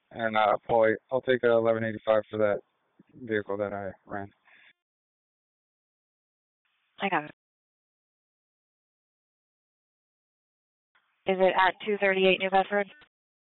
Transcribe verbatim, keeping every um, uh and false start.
and uh, probably I'll take a eleven eighty-five for that vehicle that I ran. I got it. Is it at two thirty-eight New Bedford?